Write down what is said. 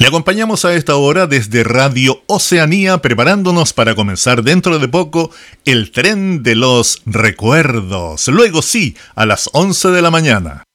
Te acompañamos a esta hora desde Radio Oceanía, preparándonos para comenzar dentro de poco el tren de los recuerdos. Luego sí, a las 11 de la mañana.